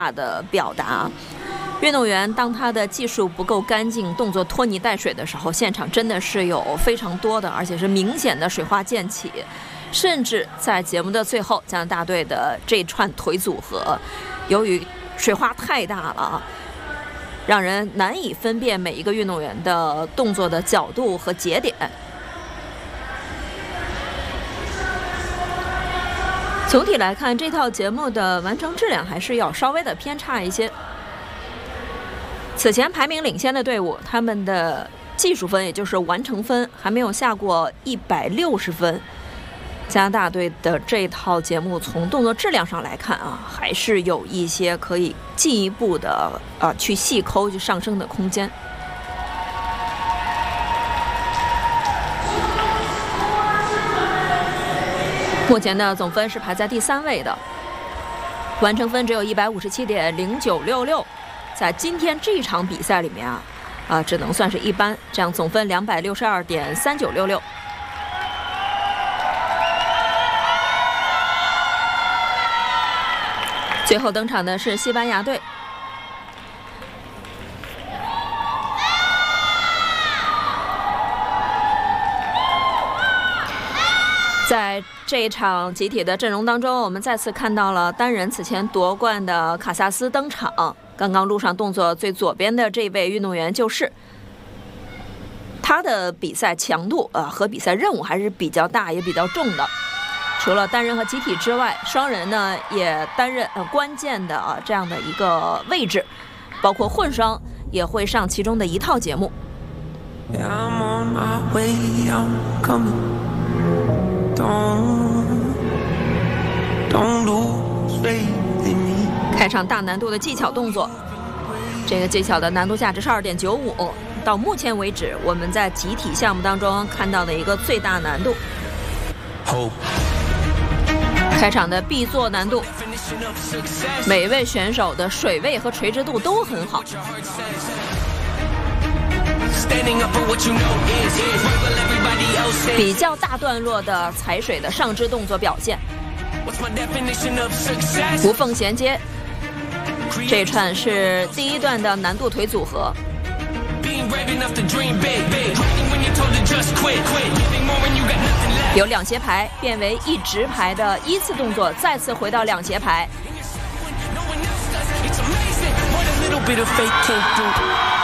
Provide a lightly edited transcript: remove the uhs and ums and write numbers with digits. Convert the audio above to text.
的表达。运动员当他的技术不够干净，动作拖泥带水的时候，现场真的是有非常多的，而且是明显的水花溅起。甚至在节目的最后，加拿大队的这串腿组合，由于水花太大了，让人难以分辨每一个运动员的动作的角度和节点。总体来看，这套节目的完成质量还是要稍微的偏差一些。此前排名领先的队伍，他们的技术分，也就是完成分，还没有下过160分。加拿大队的这套节目，从动作质量上来看啊，还是有一些可以进一步的去细抠、去上升的空间。目前的总分是排在第3位的，完成分只有157.0966。在今天这场比赛里面只能算是一般，这样总分262.3966。最后登场的是西班牙队，在这一场集体的阵容当中，我们再次看到了单人此前夺冠的卡萨斯登场。刚刚路上动作最左边的这位运动员就是他的比赛强度和比赛任务还是比较大也比较重的。除了单人和集体之外，双人呢也担任关键的这样的一个位置，包括混双也会上其中的一套节目。开场大难度的技巧动作，这个技巧的难度价值是2.95，到目前为止我们在集体项目当中看到的一个最大难度。开场的必做难度，每位选手的水位和垂直度都很好。比较大段落的踩水的上肢动作表现，无缝衔接。这串是第一段的难度腿组合。由两斜排变为一直排的依次动作，再次回到两斜排。